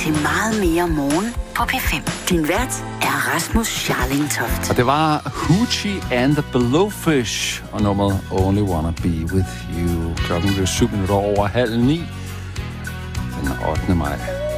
til meget mere morgen på P5. Din vært er Rasmus Scharling Toft. Og det var Hoochie and the Blowfish og nummeret Only Wanna Be With You. Klokken blev 7:07 den 8. maj.